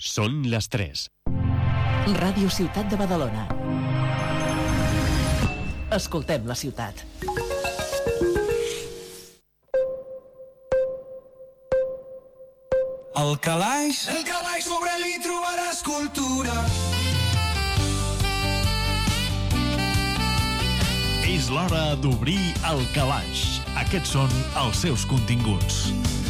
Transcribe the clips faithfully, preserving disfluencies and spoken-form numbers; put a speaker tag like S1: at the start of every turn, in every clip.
S1: Són les tres.
S2: Ràdio Ciutat de Badalona. Escoltem la ciutat.
S3: El calaix, el calaix sobre ell hi trobaràs cultura.
S1: És l'hora d'obrir el calaix. Aquests són els seus continguts.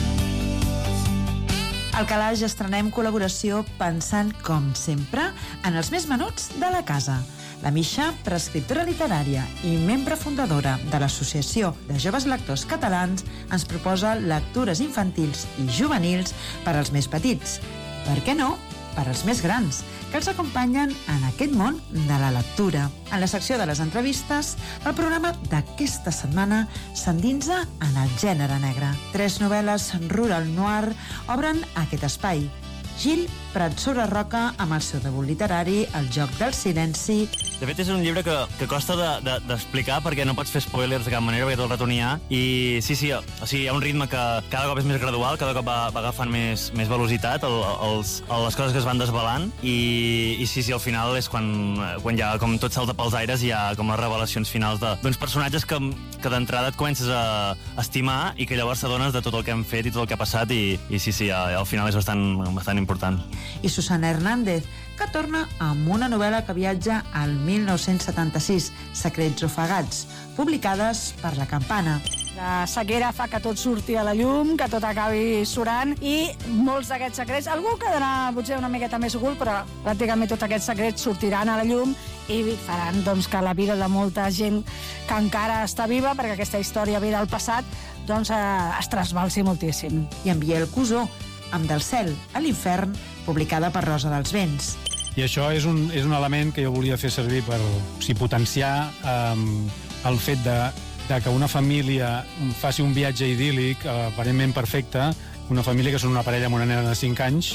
S4: Al Calaix estrenem col·laboració pensant, com sempre, en els més menuts de la casa. La Misha, prescriptora literària i membre fundadora de l'Associació de Joves Lectors Catalans, ens proposa lectures infantils i juvenils per als més petits. Per què no? Per als més grans, que els acompanyen en aquest món de la lectura. En la secció de les entrevistes, el programa d'aquesta setmana s'endinsa en el gènere negre. Tres novel·les rural noir obren aquest espai. Gil Pratsura Roca, amb el seu debut literari, El joc del silenci.
S5: De fet, és un llibre que, que costa d'explicar de, de, perquè no pots fer spoilers de cap manera, perquè tot el rato n'hi ha. I sí, sí, o sigui, hi ha un ritme que cada cop és més gradual, cada cop va, va agafant més, més velocitat, el, els, les coses que es van desvelant. I, i sí, sí, al final és quan, quan ja com tot salta pels aires, hi ha com les revelacions finals d'uns personatges que, que d'entrada et comences a estimar i que llavors s'adones de tot el que hem fet i tot el que ha passat. I, i sí, sí, al final és bastant, bastant important.
S4: I Susana Hernández, que torna amb una novel·la que viatja al mil nou-cents setanta-sis, Secrets ofegats, publicades per La Campana.
S6: La sequera fa que tot surti a la llum, que tot acabi surant, i molts d'aquests secrets, algú quedarà potser una miqueta més ocult, però pràcticament tots aquests secrets sortiran a la llum i faran doncs, que la vida de molta gent que encara està viva, perquè aquesta història ve del passat, doncs eh, es trasbalsi moltíssim.
S4: I en Biel Cusó, amb Del cel a l'infern, publicada per Rosa dels Vents.
S7: I això és un, és un element que jo volia fer servir per o sigui, potenciar um, el fet de, de que una família faci un viatge idíl·lic, uh, aparentment perfecte, una família que són una parella amb una nena de cinc anys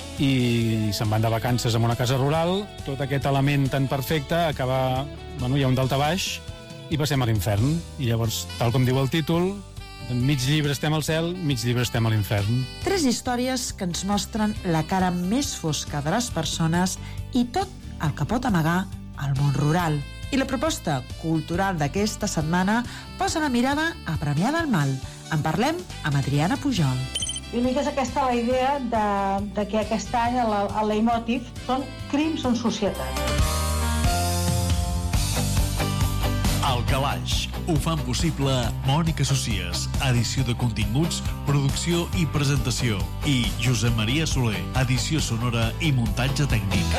S7: i se'n van de vacances en una casa rural. Tot aquest element tan perfecte acaba... Bueno, hi ha un daltabaix i passem a l'infern. I llavors, tal com diu el títol, mig llibre estem al cel, mig llibre estem a l'infern.
S4: Tres històries que ens mostren la cara més fosca de les persones i tot el que pot amagar al món rural. I la proposta cultural d'aquesta setmana posa la mirada a Premià del Mal. En parlem amb Adriana Pujol.
S8: I una mica és aquesta la idea de, de que aquest any el, el leitmotiv són crims en societat.
S1: El Calaix. Ho fan possible Mònica Socies, edició de continguts, producció i presentació, i Josep Maria Soler, edició sonora i muntatge tècnic.